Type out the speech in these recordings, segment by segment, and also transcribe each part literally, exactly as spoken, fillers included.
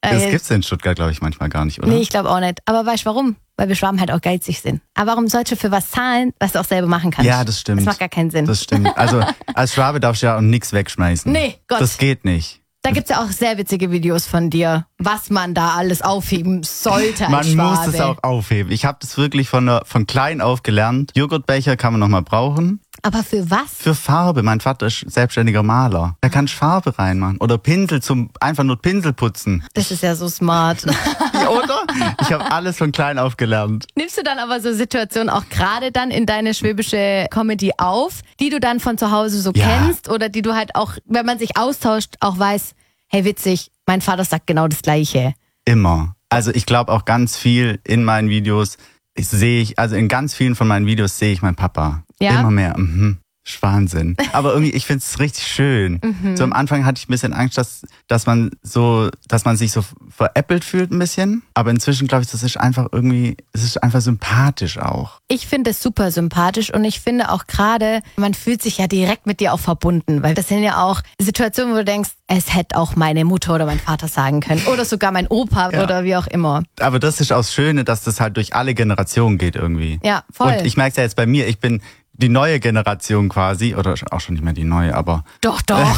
Das gibt's in Stuttgart, glaube ich, manchmal gar nicht, oder? Nee, ich glaube auch nicht. Aber weißt du warum? Weil wir Schwaben halt auch geizig sind. Aber warum sollst du für was zahlen, was du auch selber machen kannst? Ja, das stimmt. Das macht gar keinen Sinn. Das stimmt. Also als Schwabe darfst du ja auch nichts wegschmeißen. Nee, Gott. Das geht nicht. Da gibt's ja auch sehr witzige Videos von dir, was man da alles aufheben sollte als Man Schwabe. muss es auch aufheben. Ich habe das wirklich von, der, von klein auf gelernt. Joghurtbecher kann man noch mal brauchen. Aber für was? Für Farbe. Mein Vater ist selbstständiger Maler. Da kannst du Farbe reinmachen. Oder Pinsel zum einfach nur Pinsel putzen. Das ist ja so smart. Ja, oder? Ich habe alles von klein auf gelernt. Nimmst du dann aber so Situationen auch gerade dann in deine schwäbische Comedy auf, die du dann von zu Hause so Ja. kennst oder die du halt auch, wenn man sich austauscht, auch weiß, hey witzig, mein Vater sagt genau das Gleiche. Immer. Also ich glaube auch ganz viel in meinen Videos ich sehe ich, also in ganz vielen von meinen Videos sehe ich meinen Papa. Ja? Immer mehr. Mhm. Wahnsinn. Aber irgendwie, ich finde es richtig schön. Mhm. So am Anfang hatte ich ein bisschen Angst, dass, dass man so, dass man sich so veräppelt fühlt ein bisschen. Aber inzwischen glaube ich, das ist einfach irgendwie, es ist einfach sympathisch auch. Ich finde es super sympathisch und ich finde auch gerade, man fühlt sich ja direkt mit dir auch verbunden, weil das sind ja auch Situationen, wo du denkst, es hätte auch meine Mutter oder mein Vater sagen können oder sogar mein Opa Ja. oder wie auch immer. Aber das ist auch das Schöne, dass das halt durch alle Generationen geht irgendwie. Ja, voll. Und ich merke es ja jetzt bei mir, ich bin die neue Generation quasi, oder auch schon nicht mehr die neue, aber Doch, doch.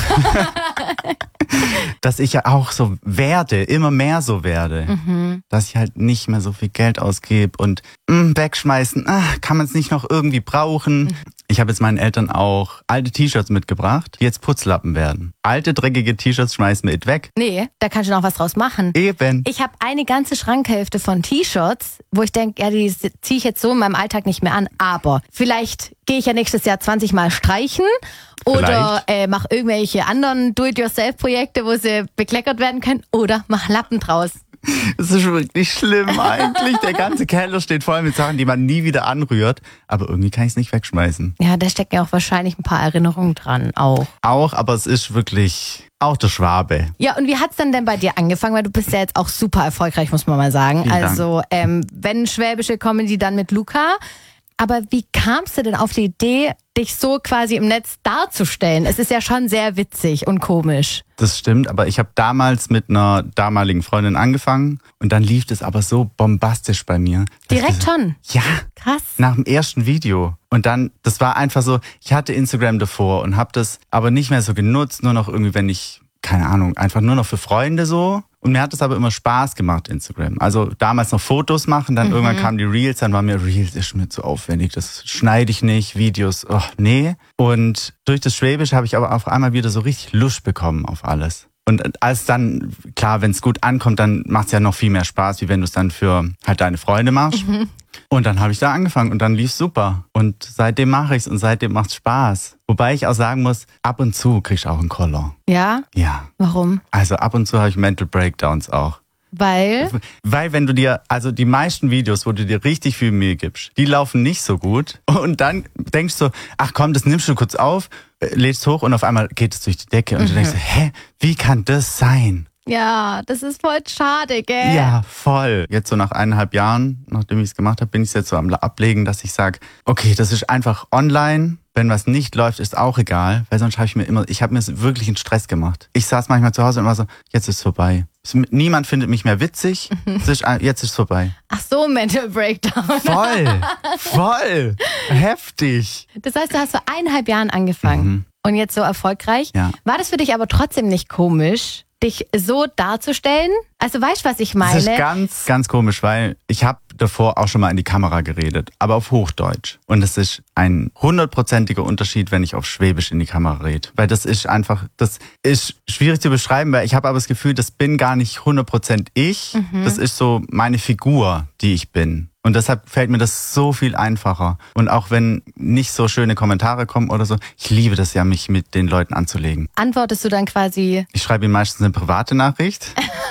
dass ich ja auch so werde, immer mehr so werde. Mhm. Dass ich halt nicht mehr so viel Geld ausgebe und mh, wegschmeißen, ah, kann man es nicht noch irgendwie brauchen. Mhm. Ich habe jetzt meinen Eltern auch alte T-Shirts mitgebracht, die jetzt Putzlappen werden. Alte, dreckige T-Shirts schmeißen wir nicht weg. Nee, da kannst du noch was draus machen. Eben. Ich habe eine ganze Schrankhälfte von T-Shirts, wo ich denke, ja, die ziehe ich jetzt so in meinem Alltag nicht mehr an. Aber vielleicht gehe ich ja nächstes Jahr zwanzig Mal streichen oder äh, mache irgendwelche anderen Do-it-yourself-Projekte, wo sie bekleckert werden können oder mach Lappen draus. Das ist wirklich schlimm eigentlich. Der ganze Keller steht voll mit Sachen, die man nie wieder anrührt. Aber irgendwie kann ich es nicht wegschmeißen. Ja, da stecken ja auch wahrscheinlich ein paar Erinnerungen dran auch. Auch, aber es ist wirklich auch der Schwabe. Ja, und wie hat's dann denn bei dir angefangen? Weil du bist ja jetzt auch super erfolgreich, muss man mal sagen. Vielen Dank. Also, ähm, wenn schwäbische Comedy, dann mit Luca. Aber wie kamst du denn auf die Idee, dich so quasi im Netz darzustellen? Es ist ja schon sehr witzig und komisch. Das stimmt, aber ich habe damals mit einer damaligen Freundin angefangen und dann lief es aber so bombastisch bei mir. dass Direkt ich- schon? Ja, Krass. nach dem ersten Video. Und dann, das war einfach so, ich hatte Instagram davor und habe das aber nicht mehr so genutzt, nur noch irgendwie, wenn ich, keine Ahnung, einfach nur noch für Freunde so. Und mir hat es aber immer Spaß gemacht, Instagram. Also damals noch Fotos machen, dann Mhm. irgendwann kamen die Reels, dann war mir, Reels ist mir zu aufwendig, das schneide ich nicht, Videos, oh nee. Und durch das Schwäbische habe ich aber auf einmal wieder so richtig Lust bekommen auf alles. Und als dann, klar, wenn es gut ankommt, dann macht es ja noch viel mehr Spaß, wie wenn du es dann für halt deine Freunde machst. Mhm. Und dann habe ich da angefangen und dann lief's super. Und seitdem mache ich's und seitdem macht's Spaß. Wobei ich auch sagen muss, ab und zu kriegst du auch einen Koller. Ja? Ja. Warum? Also ab und zu habe ich Mental Breakdowns auch. Weil? Weil wenn du dir, also die meisten Videos, wo du dir richtig viel Mühe gibst, die laufen nicht so gut. Und dann denkst du, ach komm, das nimmst du kurz auf, äh, lädst hoch und auf einmal geht es durch die Decke. Und Mhm. du denkst, hä, wie kann das sein? Ja, das ist voll schade, gell? Ja, voll. Jetzt so nach eineinhalb Jahren, nachdem ich es gemacht habe, bin ich jetzt so am Ablegen, dass ich sage, okay, das ist einfach online. Wenn was nicht läuft, ist auch egal, weil sonst habe ich mir immer, ich habe mir wirklich einen Stress gemacht. Ich saß manchmal zu Hause und war so, jetzt ist vorbei. Es- Niemand findet mich mehr witzig. Es ist, ein- jetzt ist vorbei. Ach so, Mental Breakdown. Voll, voll, heftig. Das heißt, du hast vor eineinhalb Jahren angefangen und jetzt so erfolgreich. Ja. War das für dich aber trotzdem nicht komisch, dich so darzustellen? Also weißt du, was ich meine? Das ist ganz, ganz komisch, weil ich habe davor auch schon mal in die Kamera geredet, aber auf Hochdeutsch. Und es ist ein hundertprozentiger Unterschied, wenn ich auf Schwäbisch in die Kamera rede. Weil das ist einfach, das ist schwierig zu beschreiben, weil ich habe aber das Gefühl, das bin gar nicht hundert Prozent ich. Das ist so meine Figur, die ich bin. Und deshalb fällt mir das so viel einfacher. Und auch wenn nicht so schöne Kommentare kommen oder so, ich liebe das ja, mich mit den Leuten anzulegen. Antwortest du dann quasi, Ich schreibe ihnen meistens eine private Nachricht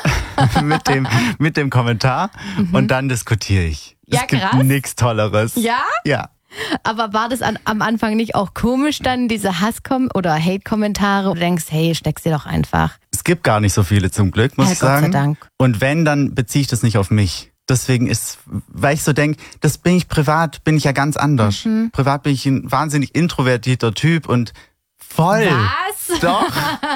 mit dem mit dem Kommentar und dann diskutiere ich. Ja, es gibt krass. nichts Tolleres. ja? Ja. Aber war das an, am Anfang nicht auch komisch dann, diese Hasskom- oder Hate-Kommentare? Du denkst, hey, steck's dir doch einfach. Es gibt gar nicht so viele zum Glück, muss Ja, ich Gott sei sagen. Dank. Und wenn, dann beziehe ich das nicht auf mich. Deswegen ist, weil ich so denke, das bin ich privat, bin ich ja ganz anders. Mhm. Privat bin ich ein wahnsinnig introvertierter Typ und Voll. Was? Doch.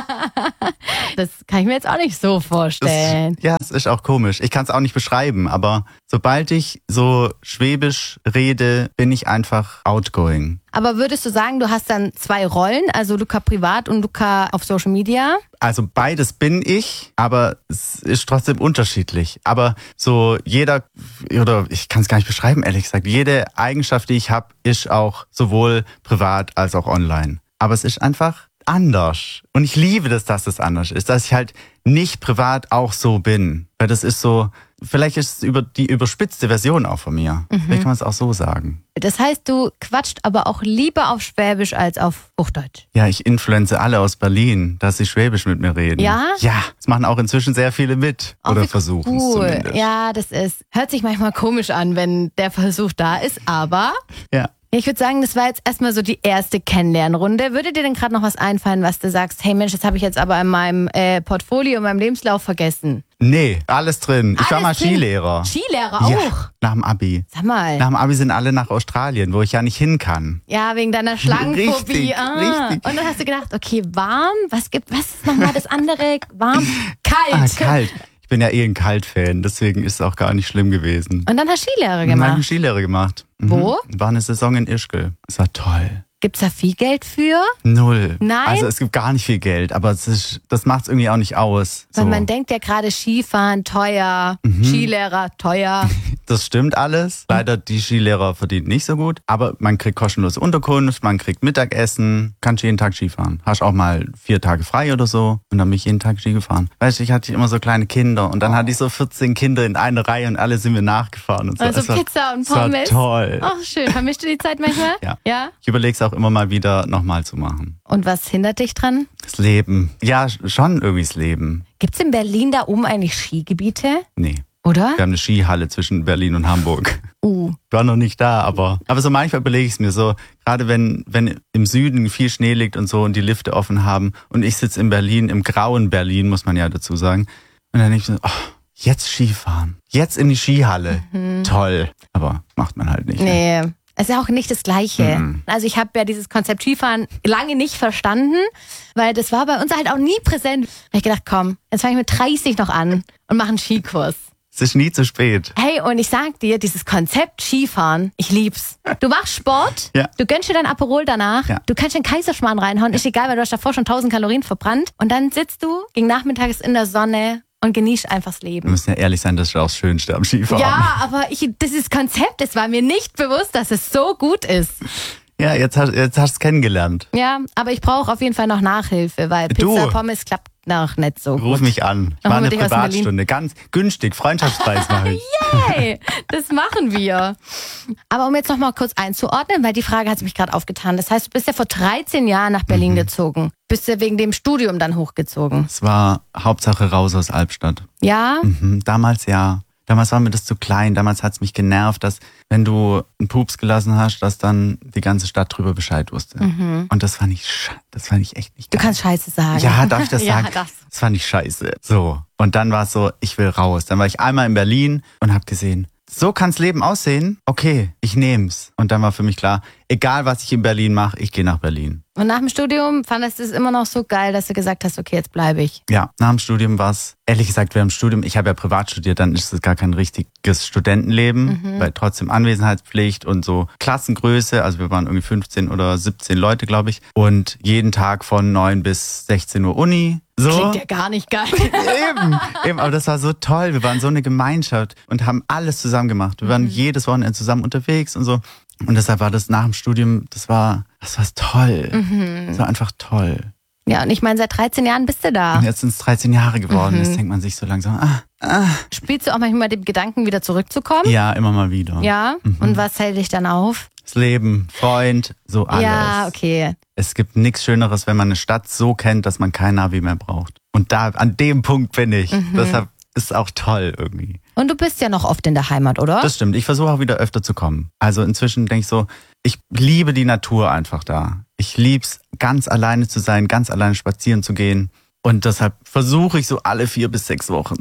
Das kann ich mir jetzt auch nicht so vorstellen. Das, ja, es ist auch komisch. Ich kann es auch nicht beschreiben, aber sobald ich so schwäbisch rede, bin ich einfach outgoing. Aber würdest du sagen, du hast dann zwei Rollen, also Luca privat und Luca auf Social Media? Also beides bin ich, aber es ist trotzdem unterschiedlich. Aber so jeder, oder ich kann es gar nicht beschreiben, ehrlich gesagt, jede Eigenschaft, die ich habe, ist auch sowohl privat als auch online. Aber es ist einfach anders. Und ich liebe das, dass es anders ist, dass ich halt nicht privat auch so bin. Weil das ist so, vielleicht ist es über die überspitzte Version auch von mir. Mhm. Vielleicht kann man es auch so sagen. Das heißt, du quatscht aber auch lieber auf Schwäbisch als auf Hochdeutsch. Ja, ich influenze alle aus Berlin, dass sie Schwäbisch mit mir reden. Ja? Ja, das machen auch inzwischen sehr viele mit. Oh, oder versuchen es cool. zumindest. Ja, das ist, hört sich manchmal komisch an, wenn der Versuch da ist, aber... Ja. Ich würde sagen, das war jetzt erstmal so die erste Kennenlernrunde. Würde dir denn gerade noch was einfallen, was du sagst, hey Mensch, das habe ich jetzt aber in meinem äh, Portfolio, in meinem Lebenslauf vergessen? Nee, alles drin. Ich alles war mal drin. Skilehrer. Skilehrer auch? Ja, nach dem Abi. Sag mal. Nach dem Abi sind alle nach Australien, wo ich ja nicht hin kann. Ja, wegen deiner Schlangenphobie. Richtig, ah. richtig. Und dann hast du gedacht, okay, warm, was gibt, was ist nochmal das andere? Warm, kalt. Ah, kalt. Ich bin ja eh ein Kalt-Fan, deswegen ist es auch gar nicht schlimm gewesen. Und dann hast du Skilehrer Dann habe ich gemacht. eine Skilehre gemacht. Mhm. Wo? War eine Saison in Ischgl. Es war toll. Gibt's da viel Geld für? Null. Nein? Also es gibt gar nicht viel Geld, aber es ist, das macht es irgendwie auch nicht aus. Weil So. man denkt ja gerade Skifahren teuer, Mhm. Skilehrer teuer. Das stimmt alles. Leider, die Skilehrer verdienen nicht so gut. Aber man kriegt kostenlose Unterkunft, man kriegt Mittagessen, kannst jeden Tag Skifahren. Hast auch mal vier Tage frei oder so. Und dann bin ich jeden Tag Ski gefahren. Weißt du, ich hatte immer so kleine Kinder und dann hatte ich so vierzehn Kinder in einer Reihe und alle sind wir nachgefahren. Und so. Also Es war- Pizza und es war Pommes. toll. Ach schön, vermischt du die Zeit manchmal? Ja. Ja? Ich überlege es auch immer mal wieder nochmal zu machen. Und was hindert dich dran? Das Leben. Ja, schon irgendwie das Leben. Gibt's in Berlin da oben eigentlich Skigebiete? Nee. Oder? Wir haben eine Skihalle zwischen Berlin und Hamburg. Uh. Ich war noch nicht da, aber aber so manchmal überlege ich es mir so, gerade wenn wenn im Süden viel Schnee liegt und so und die Lifte offen haben und ich sitze in Berlin, im grauen Berlin, muss man ja dazu sagen. Und dann denke ich mir, oh, jetzt Skifahren, jetzt in die Skihalle, mhm. Toll. Aber macht man halt nicht. Nee. Ne? Es ist ja auch nicht das Gleiche. Mhm. Also ich habe ja dieses Konzept Skifahren lange nicht verstanden, weil das war bei uns halt auch nie präsent. Da hab ich gedacht, komm, jetzt fange ich mit dreißig noch an und mache einen Skikurs. Es ist nie zu spät. Hey, und ich sag dir, dieses Konzept Skifahren, ich lieb's. Du machst Sport, Ja. du gönnst dir dein Aperol danach, Ja. du kannst den Kaiserschmarrn reinhauen, ist egal, weil du hast davor schon tausend Kalorien verbrannt. Und dann sitzt du gegen nachmittags in der Sonne und genießt einfach das Wir Leben. müssen ja ehrlich sein, das ist auch das Schönste am Skifahren. Ja, aber ich, dieses Konzept, das war mir nicht bewusst, dass es so gut ist. Ja, jetzt hast jetzt hast du es kennengelernt. Ja, aber ich brauche auf jeden Fall noch Nachhilfe, weil Du. Pizza, Pommes klappt noch nicht so gut. Ruf mich an. Ich Dann mache holen wir eine dich aus Berlin. Privatstunde. Ganz günstig. Freundschaftspreis mache ich. Hey, das machen wir. Aber um jetzt noch mal kurz einzuordnen, weil die Frage hat sich mich gerade aufgetan. Das heißt, du bist ja vor dreizehn Jahren nach Berlin Mhm. gezogen. Bist du wegen dem Studium dann hochgezogen? Es war Hauptsache raus aus Albstadt. Ja? Mhm, damals ja. Damals war mir das zu klein. Damals hat's mich genervt, dass wenn du einen Pups gelassen hast, dass dann die ganze Stadt drüber Bescheid wusste. Und das fand ich sche- das fand ich echt nicht Du geil. kannst Scheiße sagen. Ja, darf ich das Ja, sagen? das. Das fand ich scheiße. So. Und dann war es so, ich will raus. Dann war ich einmal in Berlin und habe gesehen, so kann's Leben aussehen. Okay, ich nehm's. Und dann war für mich klar, egal was ich in Berlin mache, ich gehe nach Berlin. Und nach dem Studium fandest du es immer noch so geil, dass du gesagt hast, okay, jetzt bleibe ich. Ja, nach dem Studium war's, ehrlich gesagt, während dem Studium, ich habe ja privat studiert, dann ist es gar kein richtiges Studentenleben, Mhm. weil trotzdem Anwesenheitspflicht und so Klassengröße, also wir waren irgendwie fünfzehn oder siebzehn Leute, glaube ich, und jeden Tag von neun bis sechzehn Uhr Uni. So. Klingt ja gar nicht geil. Eben, eben, aber das war so toll. Wir waren so eine Gemeinschaft und haben alles zusammen gemacht. Wir waren Mhm. jedes Wochenende zusammen unterwegs und so. Und deshalb war das nach dem Studium, das war, das war toll. Mhm. Das war einfach toll. Ja, und ich meine, seit dreizehn Jahren bist du da. Und jetzt sind es dreizehn Jahre geworden. Mhm. Jetzt denkt man sich so langsam, ah, ah. Spielst du auch manchmal mit dem Gedanken, wieder zurückzukommen? Ja, immer mal wieder. Ja? Und was hält dich dann auf? Das Leben, Freund, so alles. Ja, okay. Es gibt nichts Schöneres, wenn man eine Stadt so kennt, dass man kein Navi mehr braucht. Und da, an dem Punkt bin ich. Mhm. Deshalb ist es auch toll irgendwie. Und du bist ja noch oft in der Heimat, oder? Das stimmt. Ich versuche auch wieder öfter zu kommen. Also inzwischen denke ich so, ich liebe die Natur einfach da. Ich lieb's, ganz alleine zu sein, ganz alleine spazieren zu gehen. Und deshalb versuche ich so alle vier bis sechs Wochen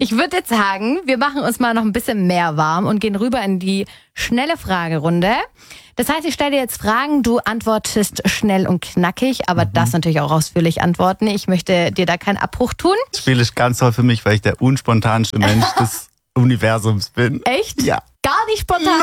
Ich würde jetzt sagen, wir machen uns mal noch ein bisschen mehr warm und gehen rüber in die schnelle Fragerunde. Das heißt, ich stelle dir jetzt Fragen, du antwortest schnell und knackig, aber mhm. das natürlich auch ausführlich antworten. Ich möchte dir da keinen Abbruch tun. Das Spiel ist ganz toll für mich, weil ich der unspontanste Mensch des Universums bin. Echt? Ja. Gar nicht spontan?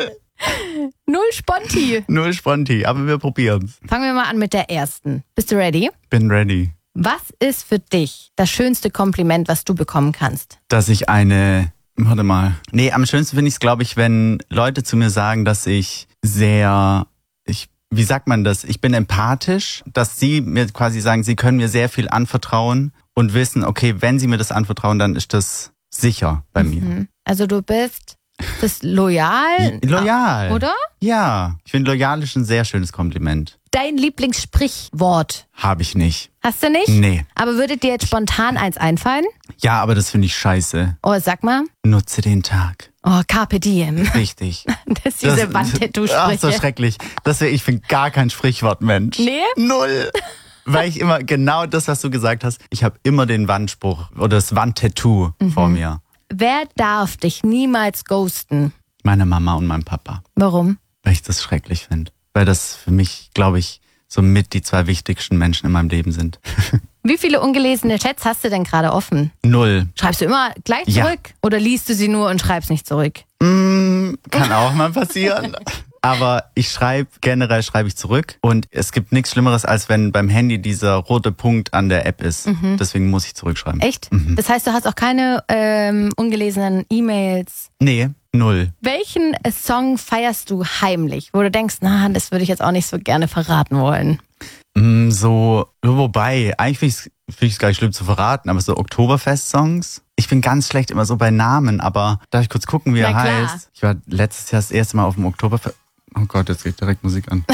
Null. Null Sponti. Null Sponti, aber wir probieren's. Fangen wir mal an mit der ersten. Bist du ready? Bin ready. Was ist für dich das schönste Kompliment, was du bekommen kannst? Dass ich eine, warte mal. Nee, am schönsten finde ich es, glaube ich, wenn Leute zu mir sagen, dass ich sehr, ich, wie sagt man das? Ich bin empathisch, dass sie mir quasi sagen, sie können mir sehr viel anvertrauen und wissen, okay, wenn sie mir das anvertrauen, dann ist das sicher bei mir. Mhm. Also du bist das loyal? Loyal. Oder? Ja, ich finde loyal ist ein sehr schönes Kompliment. Dein Lieblingssprichwort? Habe ich nicht. Hast du nicht? Nee. Aber würde dir jetzt spontan eins einfallen? Ja, aber das finde ich scheiße. Oh, sag mal. Nutze den Tag. Oh, Carpe Diem. Richtig. Das ist diese Wandtattoo-Sprüche. Ach, so schrecklich. Das wär, ich bin gar kein Sprichwortmensch. Nee? Null. Weil ich immer, genau das, was du gesagt hast, ich habe immer den Wandspruch oder das Wandtattoo mhm. vor mir. Wer darf dich niemals ghosten? Meine Mama und mein Papa. Warum? Weil ich das schrecklich finde. Weil das für mich, glaube ich, so mit die zwei wichtigsten Menschen in meinem Leben sind. Wie viele ungelesene Chats hast du denn gerade offen? Null. Schreibst du immer gleich zurück? Ja. Oder liest du sie nur und schreibst nicht zurück? Mm, kann auch mal passieren. Aber ich schreibe, generell schreibe ich zurück. Und es gibt nichts Schlimmeres, als wenn beim Handy dieser rote Punkt an der App ist. Mhm. Deswegen muss ich zurückschreiben. Echt? Mhm. Das heißt, du hast auch keine ähm, ungelesenen E-Mails? Nee, null. Welchen Song feierst du heimlich, wo du denkst, na, das würde ich jetzt auch nicht so gerne verraten wollen? Mm, so, wobei, eigentlich finde ich es gar nicht schlimm zu verraten, aber so Oktoberfest-Songs. Ich bin ganz schlecht immer so bei Namen, aber darf ich kurz gucken, wie Na er klar. heißt? Ich war letztes Jahr das erste Mal auf dem Oktoberfest. Oh Gott, jetzt geht direkt Musik an.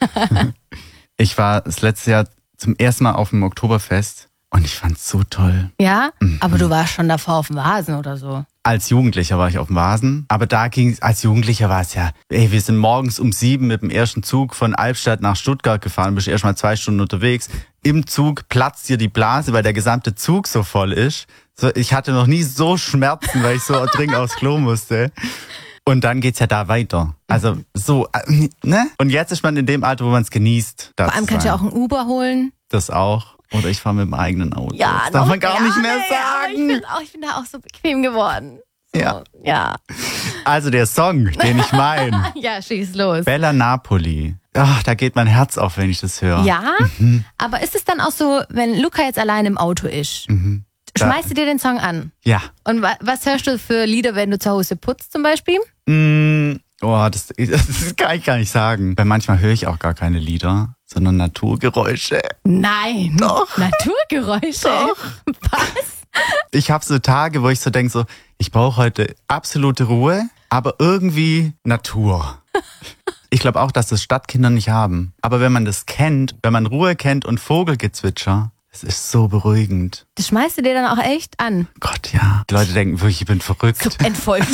Ich war das letzte Jahr zum ersten Mal auf dem Oktoberfest und ich fand's so toll. Ja? Mhm. Aber du warst schon davor auf dem Vasen oder so. Als Jugendlicher war ich auf dem Vasen, aber da ging als Jugendlicher war es ja, ey, wir sind morgens um sieben mit dem ersten Zug von Albstadt nach Stuttgart gefahren, bist erst mal zwei Stunden unterwegs. Im Zug platzt dir die Blase, weil der gesamte Zug so voll ist. So, ich hatte noch nie so Schmerzen, weil ich so dringend aufs Klo musste. Und dann geht's ja da weiter. Also so, ne? Und jetzt ist man in dem Alter, wo man es genießt. Vor allem kannst du ja auch ein Uber holen. Das auch. Oder ich fahre mit dem eigenen Auto. Ja, das darf man gar ja, nicht mehr nee, sagen. Ich bin, auch, ich bin da auch so bequem geworden. So, ja. ja. Also der Song, den ich meine. Ja, schieß los. Bella Napoli. Ach, da geht mein Herz auf, wenn ich das höre. Ja, mhm. Aber ist es dann auch so, wenn Luca jetzt allein im Auto ist, mhm. schmeißt du dir den Song an? Ja. Und wa- was hörst du für Lieder, wenn du zu Hause putzt zum Beispiel? Mm, oh, das, das kann ich gar nicht sagen. Weil manchmal höre ich auch gar keine Lieder, sondern Naturgeräusche. Nein. Doch. Naturgeräusche? Doch. Was? Ich habe so Tage, wo ich so denke, so, ich brauche heute absolute Ruhe, aber irgendwie Natur. Ich glaube auch, dass das Stadtkinder nicht haben. Aber wenn man das kennt, wenn man Ruhe kennt und Vogelgezwitscher, es ist so beruhigend. Das schmeißt du dir dann auch echt an? Gott, ja. Die Leute denken wirklich, ich bin verrückt. So entfolgt.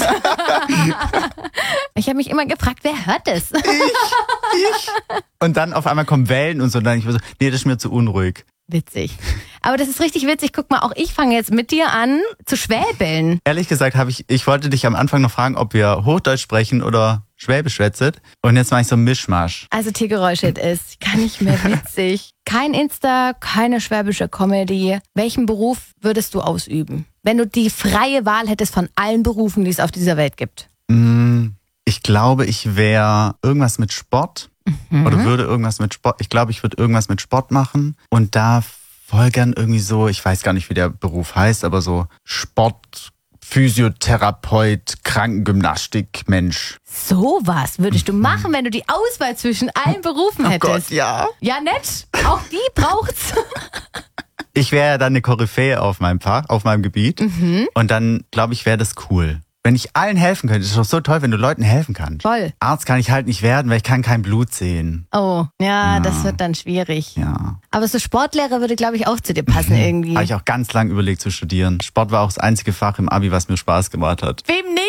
Ich habe mich immer gefragt, wer hört das? Ich, ich. Und dann auf einmal kommen Wellen und so. Und dann ich so, nee, das ist mir zu unruhig. Witzig. Aber das ist richtig witzig. Guck mal, auch ich fange jetzt mit dir an zu schwäbeln. Ehrlich gesagt habe ich, ich wollte dich am Anfang noch fragen, ob wir Hochdeutsch sprechen oder Schwäbisch schwätzet. Und jetzt mache ich so einen Mischmasch. Also Tiergeräusche ist gar nicht mehr witzig. Kein Insta, keine schwäbische Comedy. Welchen Beruf würdest du ausüben? Wenn du die freie Wahl hättest von allen Berufen, die es auf dieser Welt gibt. Ich glaube, ich wäre irgendwas mit Sport. Mhm. Oder würde irgendwas mit Sport. Ich glaube, ich würde irgendwas mit Sport machen. Und da voll gern irgendwie so, ich weiß gar nicht, wie der Beruf heißt, aber so Sport, Physiotherapeut, Krankengymnastik, Mensch. Sowas würdest du machen, wenn du die Auswahl zwischen allen Berufen hättest. Oh Gott, ja. Ja, nett. Auch die braucht's. Ich wäre ja dann eine Koryphäe auf meinem Fach, auf meinem Gebiet. Mhm. Und dann, glaube ich, wäre das cool. Wenn ich allen helfen könnte, ist doch so toll, wenn du Leuten helfen kannst. Voll. Arzt kann ich halt nicht werden, weil ich kann kein Blut sehen. Oh, ja, Ja. das wird dann schwierig. Ja. Aber so Sportlehrer würde, glaube ich, auch zu dir passen irgendwie. Habe ich auch ganz lang überlegt zu studieren. Sport war auch das einzige Fach im Abi, was mir Spaß gemacht hat. Wem nicht?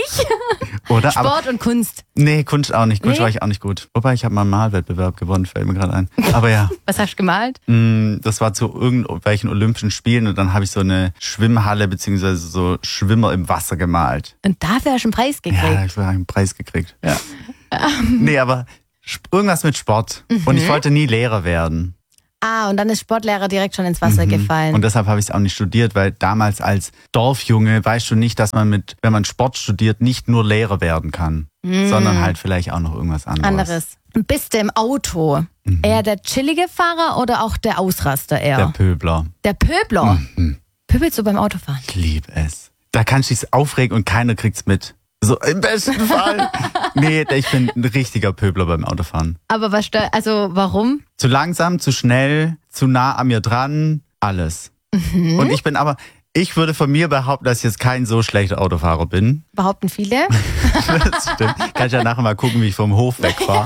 ich. Oder? Sport Aber, und Kunst. Nee, Kunst auch nicht. Kunst Nee? war ich auch nicht gut. Wobei, ich habe mal einen Malwettbewerb gewonnen, fällt mir gerade ein. Aber ja. Was hast du gemalt? Das war zu irgendwelchen Olympischen Spielen und dann habe ich so eine Schwimmhalle beziehungsweise so Schwimmer im Wasser gemalt. Und dafür hast du einen Preis gekriegt. Ja, ich habe einen Preis gekriegt. Ja. Nee, aber irgendwas mit Sport. Mhm. Und ich wollte nie Lehrer werden. Ah, und dann ist Sportlehrer direkt schon ins Wasser mhm. gefallen. Und deshalb habe ich es auch nicht studiert, weil damals als Dorfjunge weißt du nicht, dass man mit, wenn man Sport studiert, nicht nur Lehrer werden kann, mhm. sondern halt vielleicht auch noch irgendwas anderes. Anderes. Bist du im Auto mhm. eher der chillige Fahrer oder auch der Ausraster eher? Der Pöbler. Der Pöbler? Mhm. Pöbelst du beim Autofahren? Ich liebe es. Da kannst du dich aufregen und keiner kriegt's mit. So im besten Fall. Nee, ich bin ein richtiger Pöbler beim Autofahren. Aber was stört, also warum? Zu langsam, zu schnell, zu nah an mir dran, alles. Mhm. Und ich bin aber, ich würde von mir behaupten, dass ich jetzt kein so schlechter Autofahrer bin. Behaupten viele? Das stimmt. Kann ich ja nachher mal gucken, wie ich vom Hof wegfahre.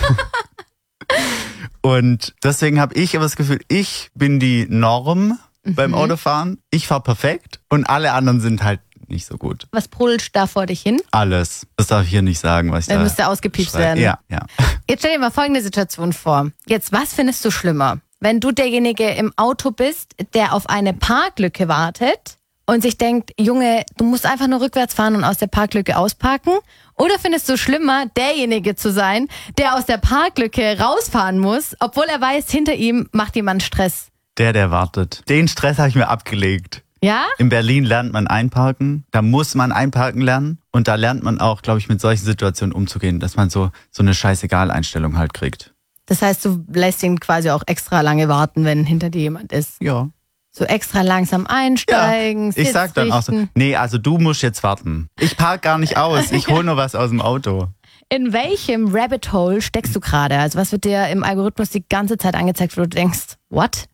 Und deswegen habe ich aber das Gefühl, ich bin die Norm mhm. beim Autofahren. Ich fahre perfekt und alle anderen sind halt nicht so gut. Was brudelt da vor dich hin? Alles. Das darf ich hier nicht sagen, was ich Dann da müsste ausgepiepst schreibe. werden. Ja, ja. Jetzt stell dir mal folgende Situation vor. Jetzt, was findest du schlimmer? Wenn du derjenige im Auto bist, der auf eine Parklücke wartet und sich denkt, Junge, du musst einfach nur rückwärts fahren und aus der Parklücke ausparken? Oder findest du schlimmer, derjenige zu sein, der aus der Parklücke rausfahren muss, obwohl er weiß, hinter ihm macht jemand Stress? Der, der wartet. Den Stress habe ich mir abgelegt. Ja? In Berlin lernt man einparken, da muss man einparken lernen und da lernt man auch, glaube ich, mit solchen Situationen umzugehen, dass man so so eine Scheißegal-Einstellung halt kriegt. Das heißt, du lässt ihn quasi auch extra lange warten, wenn hinter dir jemand ist? Ja. So extra langsam einsteigen, ja, ich sag dann auch so, nee, also du musst jetzt warten. Ich park gar nicht aus, ich hol nur was aus dem Auto. In welchem Rabbit Hole steckst du gerade? Also was wird dir im Algorithmus die ganze Zeit angezeigt, wo du denkst, what?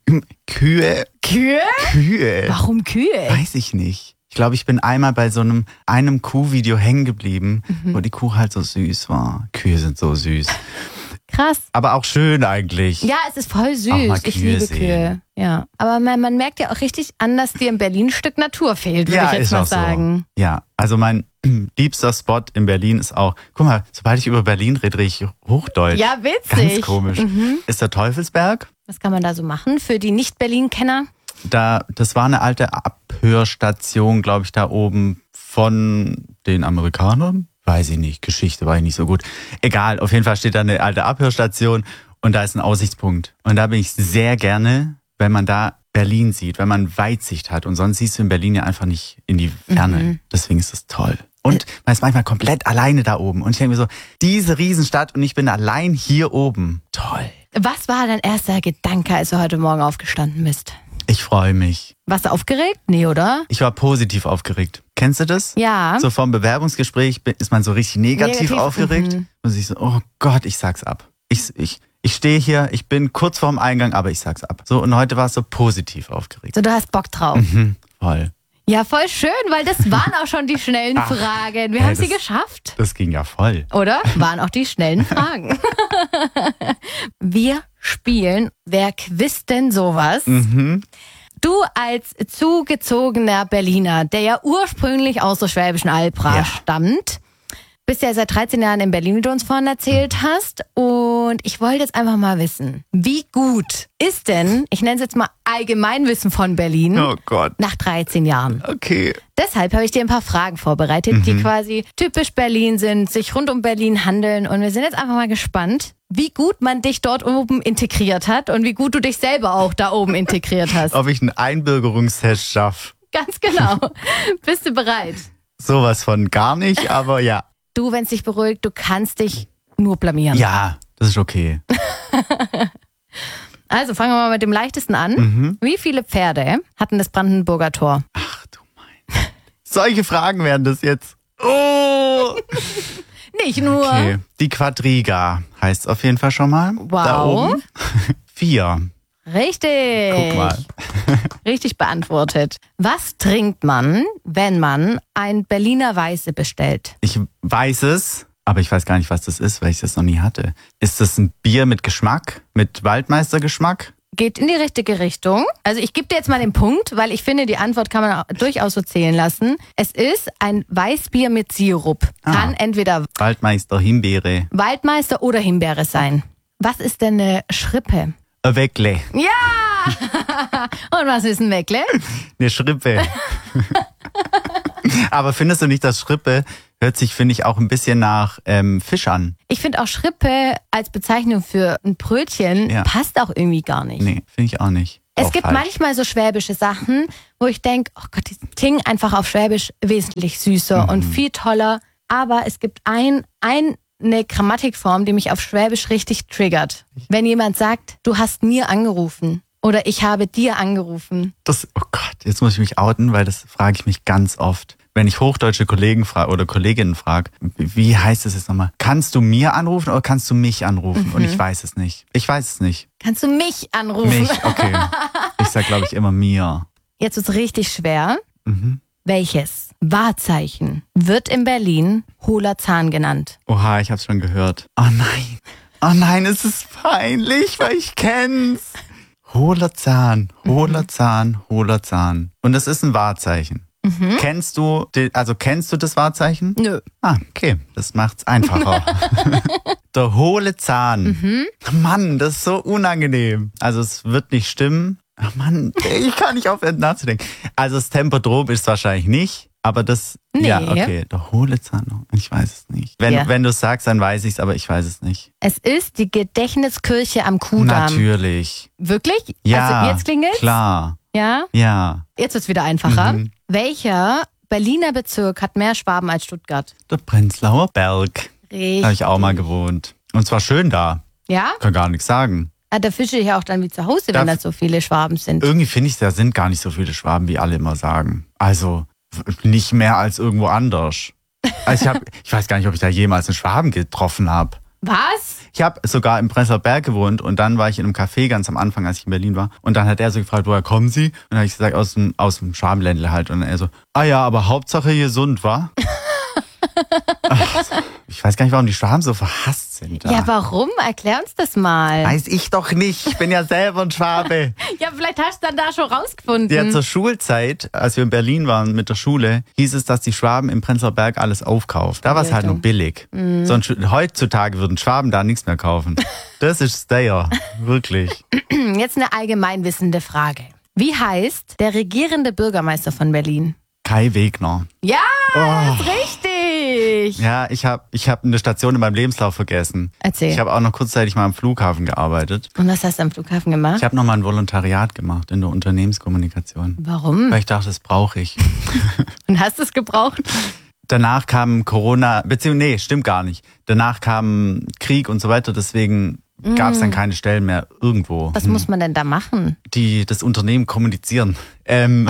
Kühe. Kühe? Kühe. Warum Kühe? Weiß ich nicht. Ich glaube, ich bin einmal bei so einem, einem Kuhvideo hängen geblieben, mhm. wo die Kuh halt so süß war. Kühe sind so süß. Krass. Aber auch schön eigentlich. Ja, es ist voll süß. Auch mal ich Kühe liebe sehen. Kühe. Ja. Aber man, man merkt ja auch richtig an, dass dir in Berlin ein Stück Natur fehlt, würde ja, ich jetzt ist mal auch sagen. So. Ja, also mein liebster Spot in Berlin ist auch, guck mal, sobald ich über Berlin rede, rede ich Hochdeutsch. Ja, witzig. Ganz komisch. Mhm. Ist der Teufelsberg. Was kann man da so machen für die Nicht-Berlin-Kenner? Da, das war eine alte Abhörstation, glaube ich, da oben von den Amerikanern. Weiß ich nicht, Geschichte war ich nicht so gut. Egal, auf jeden Fall steht da eine alte Abhörstation und da ist ein Aussichtspunkt. Und da bin ich sehr gerne, wenn man da Berlin sieht, wenn man Weitsicht hat. Und sonst siehst du in Berlin ja einfach nicht in die Ferne. Mhm. Deswegen ist das toll. Und man ist manchmal komplett alleine da oben. Und ich denke mir so, diese Riesenstadt und ich bin allein hier oben. Toll. Was war dein erster Gedanke, als du heute Morgen aufgestanden bist? Ich freue mich. Warst du aufgeregt? Nee, oder? Ich war positiv aufgeregt. Kennst du das? Ja. So vom Bewerbungsgespräch ist man so richtig negativ, negativ aufgeregt. Mhm. Und sich so, oh Gott, ich sag's ab. Ich, ich, ich stehe hier, ich bin kurz vorm Eingang, aber ich sag's ab. So, und heute war es so positiv aufgeregt. So, du hast Bock drauf. Mhm, voll. Ja, voll schön, weil das waren auch schon die schnellen Ach, Fragen. Wir ey, haben sie das, geschafft. Das ging ja voll. Oder? Waren auch die schnellen Fragen. Wir spielen Wer quizt denn sowas? Mhm. Du als zugezogener Berliner, der ja ursprünglich aus der Schwäbischen Alb ja. stammt, bist ja seit dreizehn Jahren in Berlin, wie du uns vorhin erzählt hast. Und ich wollte jetzt einfach mal wissen, wie gut ist denn, ich nenne es jetzt mal Allgemeinwissen von Berlin, oh Gott. nach dreizehn Jahren? Okay. Deshalb habe ich dir ein paar Fragen vorbereitet, mhm. die quasi typisch Berlin sind, sich rund um Berlin handeln. Und wir sind jetzt einfach mal gespannt, wie gut man dich dort oben integriert hat und wie gut du dich selber auch da oben integriert hast. Ob ich einen Einbürgerungstest schaffe. Ganz genau. Bist du bereit? Sowas von gar nicht, aber ja. Du, wenn es dich beruhigt, du kannst dich nur blamieren. Ja, das ist okay. Also fangen wir mal mit dem leichtesten an. Mhm. Wie viele Pferde hatten das Brandenburger Tor? Ach du mein. Solche Fragen wären das jetzt. Oh! Nicht nur. Okay. Die Quadriga heißt auf jeden Fall schon mal. Wow. Da oben. Vier. Richtig. Guck mal. Richtig beantwortet. Was trinkt man, wenn man ein Berliner Weiße bestellt? Ich weiß es, aber ich weiß gar nicht, was das ist, weil ich das noch nie hatte. Ist das ein Bier mit Geschmack? Mit Waldmeistergeschmack? geht in die richtige Richtung. Also ich gebe dir jetzt mal den Punkt, weil ich finde, die Antwort kann man auch durchaus so zählen lassen. Es ist ein Weißbier mit Sirup. Kann ah, entweder Waldmeister, Himbeere. Waldmeister oder Himbeere sein. Was ist denn eine Schrippe? Ein Weckle. Ja! Und was ist ein Weckle? Eine Schrippe. Aber findest du nicht, dass Schrippe hört sich, finde ich, auch ein bisschen nach ähm, Fisch an? Ich finde auch Schrippe als Bezeichnung für ein Brötchen ja. passt auch irgendwie gar nicht. Nee, finde ich auch nicht. Es auch gibt falsch. manchmal so schwäbische Sachen, wo ich denke, oh Gott, die klingen einfach auf Schwäbisch wesentlich süßer mhm. und viel toller. Aber es gibt ein, ein, eine Grammatikform, die mich auf Schwäbisch richtig triggert. Wenn jemand sagt, du hast mir angerufen oder ich habe dir angerufen. Das, oh Gott, jetzt muss ich mich outen, weil das frage ich mich ganz oft. Wenn ich hochdeutsche Kollegen frage oder Kolleginnen frage, wie heißt es jetzt nochmal? Kannst du mir anrufen oder kannst du mich anrufen? Mhm. Und ich weiß es nicht. Ich weiß es nicht. Kannst du mich anrufen? Mich, okay. Ich sag, glaube ich, immer mir. Jetzt wird's richtig schwer. Mhm. Welches Wahrzeichen wird in Berlin hohler Zahn genannt? Oha, ich hab's schon gehört. Oh nein. Oh nein, es ist peinlich, weil ich kenn's. Hohler Zahn, hohler Zahn, hohler Zahn. Und das ist ein Wahrzeichen. Mhm. Kennst du, also kennst du das Wahrzeichen? Nö. Ah, okay, das macht's einfacher. Der hohle Zahn. Mhm. Mann, das ist so unangenehm. Also es wird nicht stimmen. Ach Mann, ich kann nicht aufhören nachzudenken. Also das Tempodrom ist wahrscheinlich nicht, aber das, nee. ja, okay, der hohle Zahn, ich weiß es nicht. Wenn, ja. wenn du es sagst, dann weiß ich es, aber ich weiß es nicht. Es ist die Gedächtniskirche am Kudamm. Natürlich. Wirklich? Ja, also jetzt klingelt's? Klar. Ja? Ja. Jetzt wird's wieder einfacher. Mhm. Welcher Berliner Bezirk hat mehr Schwaben als Stuttgart? Der Prenzlauer Berg. Richtig. Da habe ich auch mal gewohnt. Und zwar schön da. Ja? Kann gar nichts sagen. Ah, da fische ich ja auch dann wie zu Hause, wenn da, da so viele Schwaben sind. Irgendwie finde ich, da sind gar nicht so viele Schwaben, wie alle immer sagen. Also nicht mehr als irgendwo anders. Also ich, hab, ich weiß gar nicht, ob ich da jemals einen Schwaben getroffen habe. Was? Ich habe sogar im Prenzlauer Berg gewohnt und dann war ich in einem Café ganz am Anfang, als ich in Berlin war. Und dann hat er so gefragt, woher kommen Sie? Und dann habe ich gesagt, aus dem, aus dem Schwabenländle halt. Und er so, ah ja, aber Hauptsache gesund, wa? Ach, ich weiß gar nicht, warum die Schwaben so verhasst sind. Da. Ja, warum? Erklär uns das mal. Weiß ich doch nicht. Ich bin ja selber ein Schwabe. Ja, vielleicht hast du dann da schon rausgefunden. Ja, zur Schulzeit, als wir in Berlin waren mit der Schule, hieß es, dass die Schwaben im Prenzlauer Berg alles aufkaufen. Da war es halt nur billig. Mhm. Sonst, heutzutage würden Schwaben da nichts mehr kaufen. Das ist Stayer. Wirklich. Jetzt eine allgemeinwissende Frage. Wie heißt der regierende Bürgermeister von Berlin? Kai Wegner. Ja, oh. Ist richtig. Ja, ich habe ich hab eine Station in meinem Lebenslauf vergessen. Erzähl. Ich habe auch noch kurzzeitig mal am Flughafen gearbeitet. Und was hast du am Flughafen gemacht? Ich habe noch mal ein Volontariat gemacht in der Unternehmenskommunikation. Warum? Weil ich dachte, das brauche ich. Und hast du es gebraucht? Danach kam Corona, beziehungsweise, nee, stimmt gar nicht. Danach kam Krieg und so weiter, deswegen mm. gab es dann keine Stellen mehr irgendwo. Was hm. muss man denn da machen? Die das Unternehmen kommunizieren. Ähm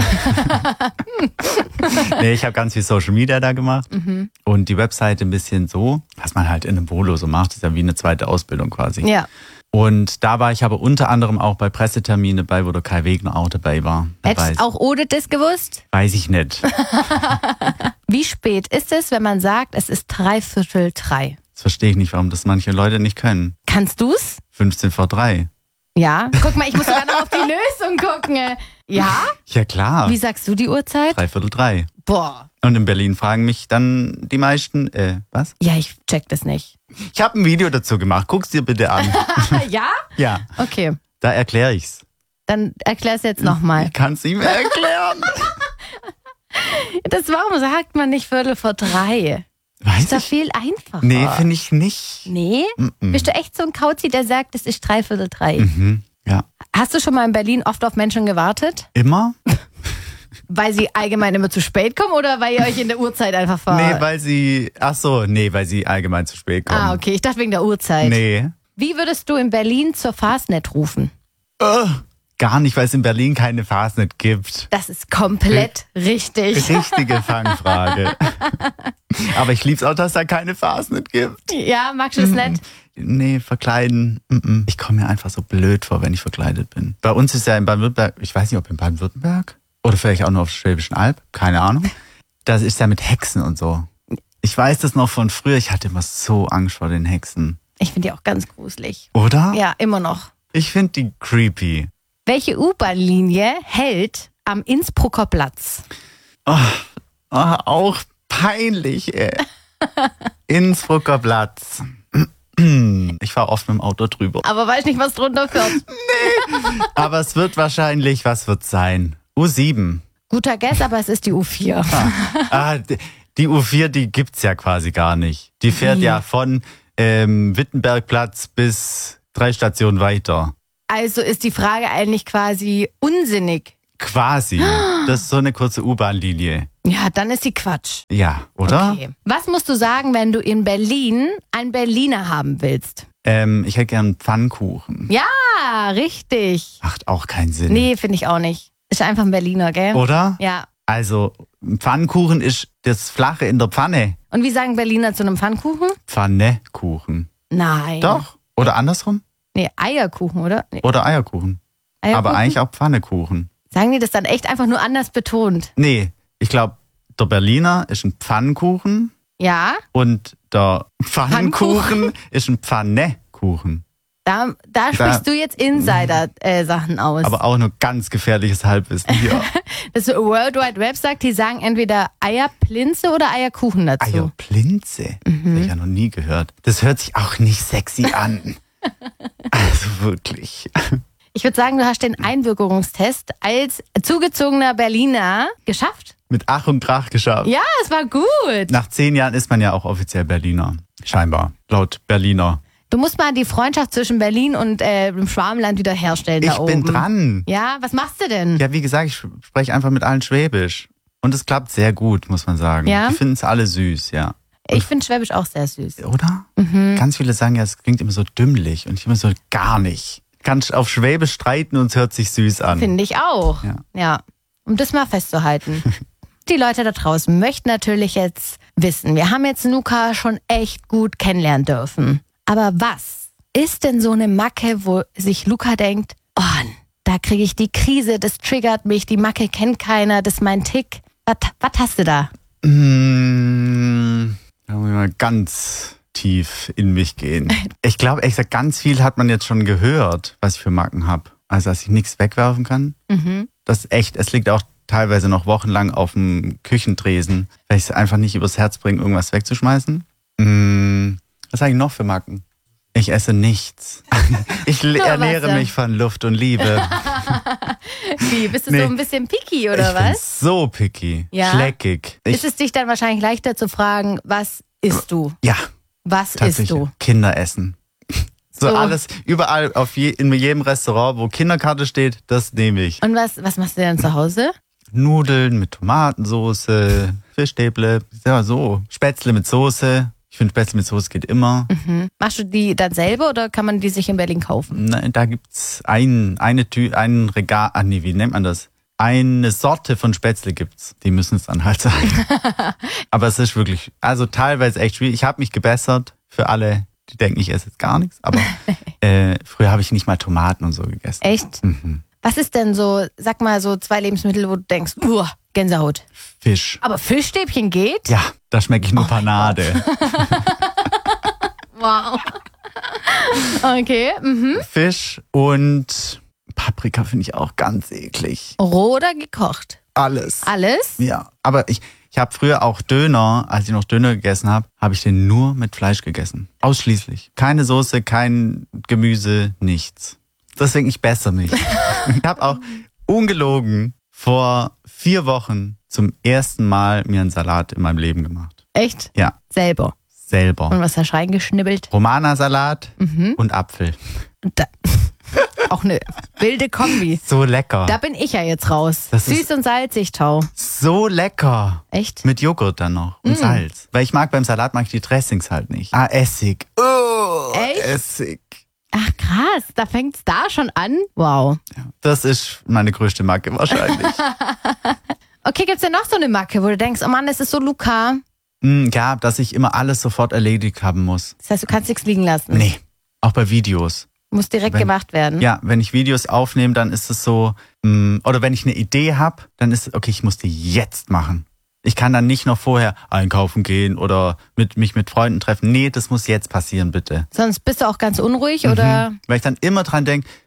nee, ich habe ganz viel Social Media da gemacht mhm. und die Webseite ein bisschen so, was man halt in einem Volo so macht, ist ja wie eine zweite Ausbildung quasi. Ja. Und da war ich aber unter anderem auch bei Presseterminen dabei, wo der Kai Wegner auch dabei war. Hättest auch Ode das gewusst? Weiß ich nicht. Wie spät ist es, wenn man sagt, es ist dreiviertel drei? Das verstehe ich nicht, warum das manche Leute nicht können. Kannst du's? fünfzehn vor drei. Ja, guck mal, ich muss sogar noch auf die Lösung gucken. Ja? Ja, klar. Wie sagst du die Uhrzeit? Dreiviertel drei. Boah. Und in Berlin fragen mich dann die meisten, äh, was? Ja, ich check das nicht. Ich habe ein Video dazu gemacht, guck's dir bitte an. Ja? Ja. Okay. Da erkläre ich's. Dann erklär's jetzt nochmal. Ich kann's nicht mehr erklären. Das, warum sagt man nicht Viertel vor drei? Weiß ist doch ich? viel einfacher. Nee, finde ich nicht. Nee? Mm-mm. Bist du echt so ein Kauzi, der sagt, es ist dreiviertel drei? Mhm, ja. Hast du schon mal in Berlin oft auf Menschen gewartet? Immer? Weil sie allgemein immer zu spät kommen oder weil ihr euch in der Uhrzeit einfach ver... Nee, weil sie, ach so, nee, weil sie allgemein zu spät kommen. Ah, okay, ich dachte wegen der Uhrzeit. Nee. Wie würdest du in Berlin zur Fastnet rufen? Uh, gar nicht, weil es in Berlin keine Fastnet gibt. Das ist komplett R- richtig. Richtige Fangfrage. Aber ich lieb's auch, dass da keine Fastnet gibt. Ja, magst du das nicht? Nee, verkleiden. Ich komme mir einfach so blöd vor, wenn ich verkleidet bin. Bei uns ist ja in Baden-Württemberg, ich weiß nicht, ob in Baden-Württemberg oder vielleicht auch nur auf der Schwäbischen Alb, keine Ahnung. Das ist ja mit Hexen und so. Ich weiß das noch von früher, ich hatte immer so Angst vor den Hexen. Ich finde die auch ganz gruselig. Oder? Ja, immer noch. Ich finde die creepy. Welche U-Bahn-Linie hält am Innsbrucker Platz? Oh, oh, auch peinlich, ey. Innsbrucker Platz. Ich fahre oft mit dem Auto drüber. Aber weiß nicht, was drunter fährt. Nee. Aber es wird wahrscheinlich, was wird sein? U sieben. Guter Guess, aber es ist die U vier. Ah, ah, die U vier, die gibt's ja quasi gar nicht. Die fährt Wie? ja von ähm, Wittenbergplatz bis drei Stationen weiter. Also ist die Frage eigentlich quasi unsinnig. Quasi. Das ist so eine kurze U-Bahn-Linie. Ja, dann ist sie Quatsch. Ja, oder? Okay. Was musst du sagen, wenn du in Berlin einen Berliner haben willst? Ähm, ich hätte gern Pfannkuchen. Ja, richtig. Macht auch keinen Sinn. Nee, finde ich auch nicht. Ist einfach ein Berliner, gell? Oder? Ja. Also, Pfannkuchen ist das Flache in der Pfanne. Und wie sagen Berliner zu einem Pfannkuchen? Pfannekuchen. Nein. Doch? Oder andersrum? Nee, Eierkuchen, oder? Nee. Oder Eierkuchen. Eierkuchen? Aber eigentlich auch Pfannekuchen. Sagen die das dann echt einfach nur anders betont? Nee, ich glaube, der Berliner ist ein Pfannkuchen Ja, und der Pfannkuchen Pfannkuchen? ist ein Pfannekuchen. da, da sprichst du jetzt Insider-Sachen aus. Aber auch nur ganz gefährliches Halbwissen hier. Das World Wide Web sagt, die sagen entweder Eierplinze oder Eierkuchen dazu. Eierplinze? Mhm. Habe ich ja noch nie gehört. Das hört sich auch nicht sexy an. Also wirklich. Ich würde sagen, du hast den Einbürgerungstest als zugezogener Berliner geschafft. Mit Ach und Krach geschafft. Ja, es war gut. Nach zehn Jahren ist man ja auch offiziell Berliner. Scheinbar. Laut Berliner. Du musst mal die Freundschaft zwischen Berlin und äh, dem Schwabenland wieder herstellen da Ich oben. bin dran. Ja, was machst du denn? Ja, wie gesagt, ich spreche einfach mit allen Schwäbisch. Und es klappt sehr gut, muss man sagen. Ja? Die finden es alle süß, ja. Ich finde Schwäbisch auch sehr süß. Oder? Mhm. Ganz viele sagen ja, es klingt immer so dümmlich. Und ich immer so, gar nicht. Kannst auf Schwäbisch streiten und es hört sich süß an. Finde ich auch. Ja. Ja. Um das mal festzuhalten. Die Leute da draußen möchten natürlich jetzt wissen, wir haben jetzt Luca schon echt gut kennenlernen dürfen. Aber was ist denn so eine Macke, wo sich Luca denkt, oh, da kriege ich die Krise, das triggert mich, die Macke kennt keiner, das ist mein Tick. Was, was hast du da? Mmh, da muss ich mal ganz tief in mich gehen. Ich glaube, ehrlich gesagt, ganz viel hat man jetzt schon gehört, was ich für Macken habe. Also, dass ich nichts wegwerfen kann. Mhm. Das ist echt, es liegt auch teilweise noch wochenlang auf dem Küchentresen, weil ich es einfach nicht übers Herz bringe, irgendwas wegzuschmeißen. Mmh, was habe ich noch für Macken? Ich esse nichts. Ich Nur ernähre Wasser. mich von Luft und Liebe. Wie, bist du Nee. so ein bisschen picky oder ich bin was? so picky. Ja? Schleckig. Ich, Ist es dich dann wahrscheinlich leichter zu fragen, was isst du? ja, Was isst tatsächlich. du? Kinder essen. So, So. alles, überall, auf je, in jedem Restaurant, wo Kinderkarte steht, das nehme ich. Und was, was machst du denn zu Hause? Nudeln mit Tomatensauce, Fischstäble, ja so. Spätzle mit Soße. Ich finde, Spätzle mit Soße geht immer. Mhm. Machst du die dann selber oder kann man die sich in Berlin kaufen? Nein, da gibt's ein, eine Tü ein Regal, ah nee, wie nennt man das? Eine Sorte von Spätzle gibt's. Die müssen es dann halt sein. Aber es ist wirklich, also teilweise echt schwierig. Ich habe mich gebessert für alle, die denken, ich esse jetzt gar nichts. Aber äh, früher habe ich nicht mal Tomaten und so gegessen. Echt? Mhm. Was ist denn so, sag mal so zwei Lebensmittel, wo du denkst, uah, Gänsehaut. Fisch. Aber Fischstäbchen geht? Ja, da schmecke ich nur Panade. Wow. Okay. Mhm. Fisch und Paprika finde ich auch ganz eklig. Roh oder gekocht? Alles. Alles? Ja, aber ich, ich habe früher auch Döner, als ich noch Döner gegessen habe, habe ich den nur mit Fleisch gegessen. Ausschließlich. Keine Soße, kein Gemüse, nichts. Deswegen, ich bessere mich. Ich habe auch ungelogen vor vier Wochen zum ersten Mal mir einen Salat in meinem Leben gemacht. Echt? Ja, Selber. selber. Und was hast du reingeschnibbelt? Romana-Salat Mhm. und Apfel. Da. Auch eine wilde Kombi. So lecker. Da bin ich ja jetzt raus. Das Süß ist- und salzig, Tau. So lecker. Echt? Mit Joghurt dann noch und Mm. Salz. Weil ich mag beim Salat mag ich die Dressings halt nicht. Ah, Essig. Oh, Echt? Essig. Ach krass, da fängt's da schon an? Wow. Ja, das ist meine größte Macke wahrscheinlich. Okay, gibt's denn noch so eine Macke, wo du denkst, oh Mann, das ist so Luca. Mm, ja, dass ich immer alles sofort erledigt haben muss. Das heißt, du kannst nichts liegen lassen. Nee, auch bei Videos. Muss direkt Wenn- gemacht werden. Ja, wenn ich Videos aufnehme, dann ist es so, mm, oder wenn ich eine Idee habe, dann ist es, okay, ich muss die jetzt machen. Ich kann dann nicht noch vorher einkaufen gehen oder mit, mich mit Freunden treffen. Nee, das muss jetzt passieren, bitte. Sonst bist du auch ganz unruhig oder? Mhm. Weil ich dann immer dran denke,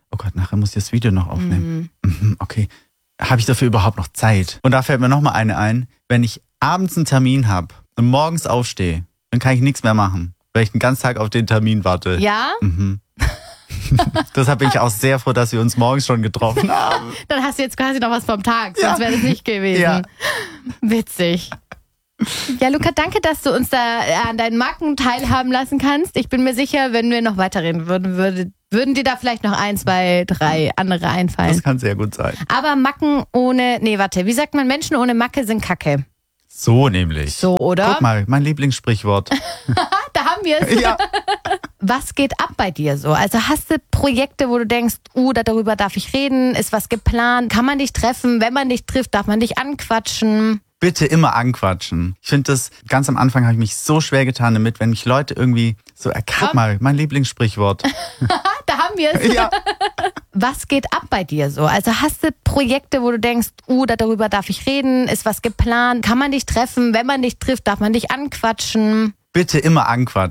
oh Gott, nachher muss ich das Video noch aufnehmen. Mhm. Mhm, okay, habe ich dafür überhaupt noch Zeit? Und da fällt mir nochmal eine ein, wenn ich abends einen Termin habe und morgens aufstehe, dann kann ich nichts mehr machen, weil ich den ganzen Tag auf den Termin warte. Ja? Mhm. Deshalb bin ich auch sehr froh, dass wir uns morgens schon getroffen haben. Dann hast du jetzt quasi noch was vom Tag, Ja. sonst wäre das nicht gewesen. Ja. Witzig. Ja, Luca, danke, dass du uns da an deinen Macken teilhaben lassen kannst. Ich bin mir sicher, wenn wir noch weiterreden würden, würde, würden dir da vielleicht noch ein, zwei, drei andere einfallen. Das kann sehr gut sein. Aber Macken ohne, nee, warte, wie sagt man, Menschen ohne Macke sind Kacke. So nämlich. So, oder? Guck mal, mein Lieblingssprichwort. Da haben wir es. Ja. Was geht ab bei dir so? Also hast du Projekte, wo du denkst, uh, darüber darf ich reden, ist was geplant, kann man dich treffen? Wenn man dich trifft, darf man dich anquatschen? Bitte immer anquatschen. Ich finde das, ganz am Anfang habe ich mich so schwer getan damit, wenn mich Leute irgendwie so, äh, guck mal, mein Lieblingssprichwort. Da haben wir es. Ja. Was geht ab bei dir so? Also hast du Projekte, wo du denkst, uh, darüber darf ich reden, ist was geplant, kann man dich treffen? Wenn man dich trifft, darf man dich anquatschen? Bitte immer anquatschen.